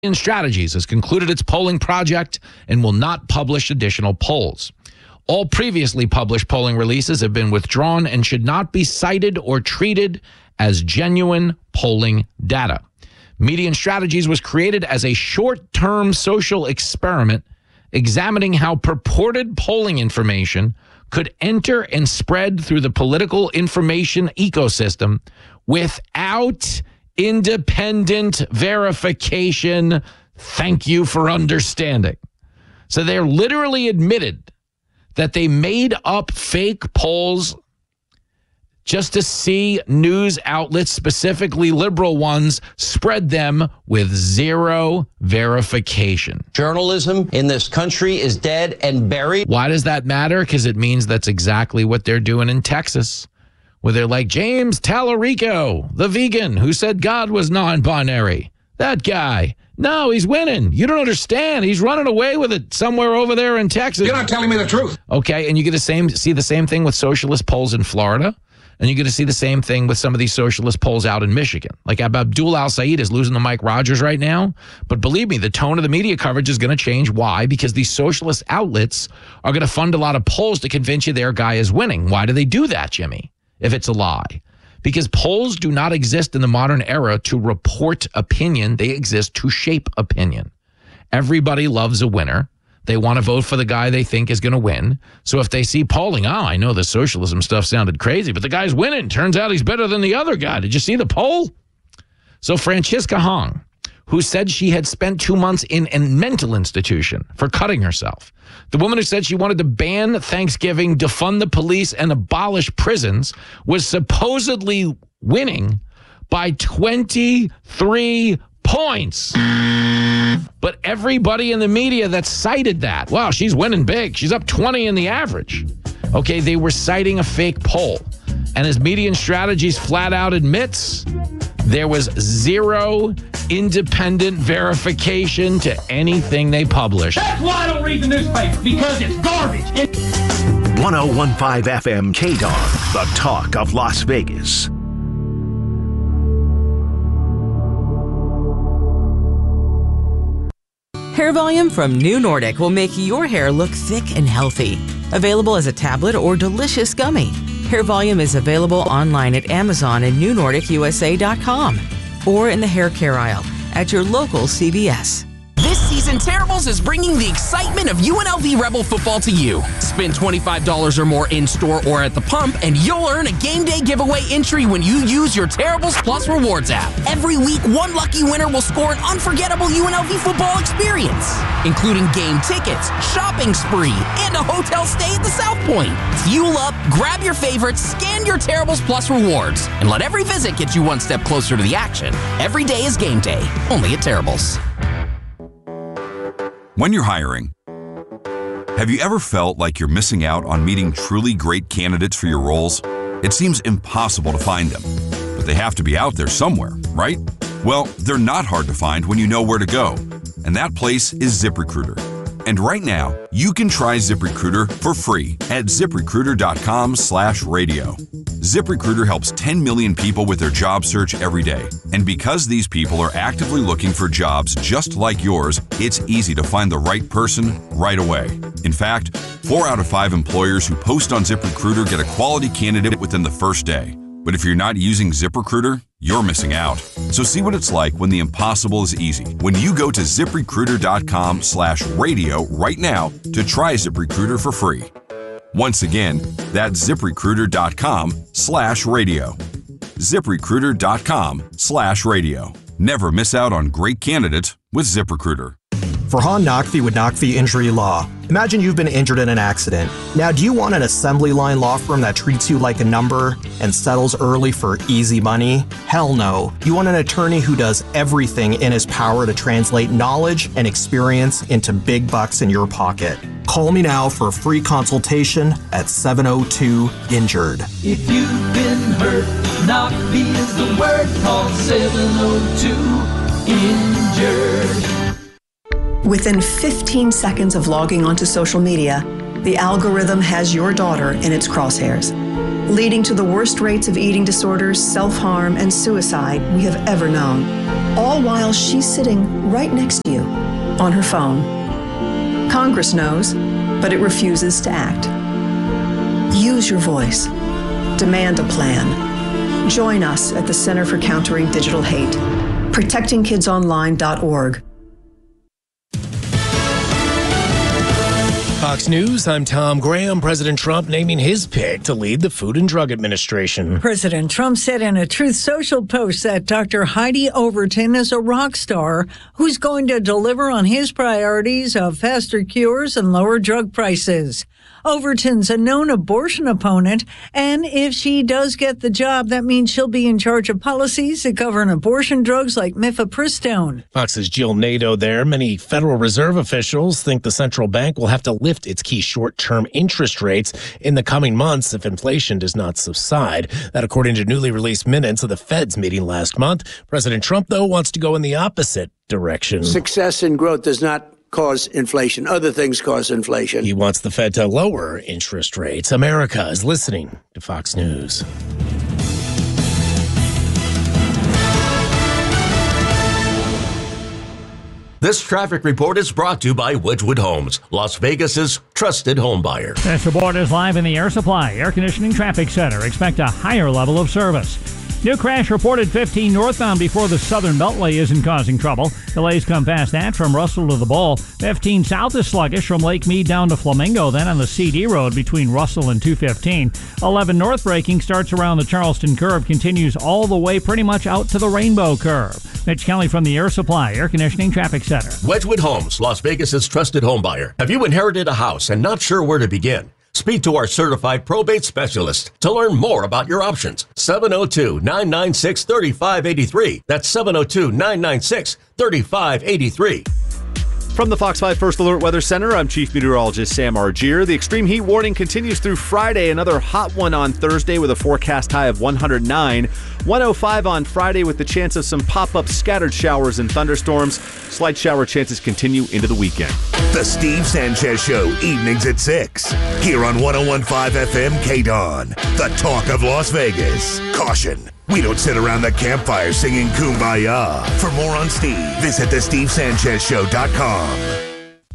Strategies has concluded its polling project and will not publish additional polls. All previously published polling releases have been withdrawn and should not be cited or treated as genuine polling data. Median Strategies was created as a short-term social experiment examining how purported polling information could enter and spread through the political information ecosystem without independent verification. Thank you for understanding. So they're literally admitted that they made up fake polls just to see news outlets, specifically liberal ones, spread them with zero verification. Journalism in this country is dead and buried. Why does that matter? Because it means that's exactly what they're doing in Texas, where they're like, James Tallarico, the vegan who said God was non-binary. That guy. No, he's winning. You don't understand. He's running away with it somewhere over there in Texas. You're not telling me the truth. Okay, and you get see the same thing with socialist polls in Florida, and you're going to see the same thing with some of these socialist polls out in Michigan. Like Abdul Al-Sayed is losing to Mike Rogers right now, but believe me, the tone of the media coverage is going to change. Why? Because these socialist outlets are going to fund a lot of polls to convince you their guy is winning. Why do they do that, Jimmy, if it's a lie? Because polls do not exist in the modern era to report opinion. They exist to shape opinion. Everybody loves a winner. They want to vote for the guy they think is going to win. So if they see polling, I know the socialism stuff sounded crazy, but the guy's winning. Turns out he's better than the other guy. Did you see the poll? So Francisca Hong, who said she had spent 2 months in a mental institution for cutting herself. The woman who said she wanted to ban Thanksgiving, defund the police, and abolish prisons was supposedly winning by 23 points. But everybody in the media that cited that, wow, she's winning big. She's up 20 in the average. Okay, they were citing a fake poll. And as Median Strategies flat out admits, there was zero independent verification to anything they published. That's why I don't read the newspaper, because it's garbage. 1015 FM KDAR, the talk of Las Vegas. Hair Volume from New Nordic will make your hair look thick and healthy. Available as a tablet or delicious gummy. Hair Volume is available online at Amazon and NewNordicUSA.com or in the hair care aisle at your local CVS. This season, Terribles is bringing the excitement of UNLV Rebel football to you. Spend $25 or more in-store or at the pump, and you'll earn a game day giveaway entry when you use your Terribles Plus Rewards app. Every week, one lucky winner will score an unforgettable UNLV football experience, including game tickets, shopping spree, and a hotel stay at the South Point. Fuel up, grab your favorites, scan your Terribles Plus Rewards, and let every visit get you one step closer to the action. Every day is game day, only at Terribles. When you're hiring, have you ever felt like you're missing out on meeting truly great candidates for your roles? It seems impossible to find them, but they have to be out there somewhere, right? Well, they're not hard to find when you know where to go, and that place is ZipRecruiter. And right now, you can try ZipRecruiter for free at ZipRecruiter.com/radio. ZipRecruiter helps 10 million people with their job search every day. And because these people are actively looking for jobs just like yours, it's easy to find the right person right away. In fact, 4 out of 5 employers who post on ZipRecruiter get a quality candidate within the first day. But if you're not using ZipRecruiter, you're missing out. So see what it's like when the impossible is easy. When you go to ZipRecruiter.com/radio right now to try ZipRecruiter for free. Once again, that's ZipRecruiter.com/radio. ZipRecruiter.com/radio. Never miss out on great candidates with ZipRecruiter. Farhan Naqvi with Naqvi Injury Law. Imagine you've been injured in an accident. Now, do you want an assembly line law firm that treats you like a number and settles early for easy money? Hell no. You want an attorney who does everything in his power to translate knowledge and experience into big bucks in your pocket. Call me now for a free consultation at 702-INJURED. If you've been hurt, Naqvi is the word. Call 702-INJURED. Within 15 seconds of logging onto social media, the algorithm has your daughter in its crosshairs. leading to the worst rates of eating disorders, self-harm, and suicide we have ever known, all while she's sitting right next to you on her phone. Congress knows, but it refuses to act. Use your voice. Demand a plan. Join us at the Center for Countering Digital Hate. ProtectingKidsOnline.org. Fox News, I'm Tom Graham. President Trump naming his pick to lead the Food and Drug Administration. President Trump said in a Truth Social post that Dr. Heidi Overton is a rock star who's going to deliver on his priorities of faster cures and lower drug prices. Overton's a known abortion opponent, and if she does get the job, that means she'll be in charge of policies that govern abortion drugs like mifepristone. Fox's Jill Nato there. Many Federal Reserve officials think the central bank will have to lift its key short-term interest rates in the coming months if inflation does not subside. That according to newly released minutes of the Fed's meeting last month. President Trump, though, wants to go in the opposite direction. Success in growth does not cause inflation. Other things cause inflation. He wants the Fed to lower interest rates. America is listening to Fox News. This traffic report is brought to you by Wedgwood Homes, Las Vegas's trusted home buyer. This report is live in the Air Supply Air Conditioning Traffic Center. Expect a higher level of service. New crash reported 15 northbound before the Southern Beltway isn't causing trouble. Delays come past that from Russell to the Bowl. 15 south is sluggish from Lake Mead down to Flamingo, then on the CD Road between Russell and 215. 11 north braking starts around the Charleston Curve, continues all the way pretty much out to the Rainbow Curve. Mitch Kelly from the Air Supply Air Conditioning Traffic Center. Wedgwood Homes, Las Vegas's trusted home buyer. Have you inherited a house and not sure where to begin? Speak to our certified probate specialist to learn more about your options. 702-996-3583. That's 702-996-3583. From the Fox 5 First Alert Weather Center, I'm Chief Meteorologist Sam Argier. The extreme heat warning continues through Friday. Another hot one on Thursday with a forecast high of 109. 105 on Friday with the chance of some pop-up scattered showers and thunderstorms. Slight shower chances continue into the weekend. The Steve Sanchez Show, evenings at 6. Here on 101.5 FM KDON, the talk of Las Vegas. Caution. We don't sit around the campfire singing Kumbaya. For more on Steve, visit thestevesanchezshow.com.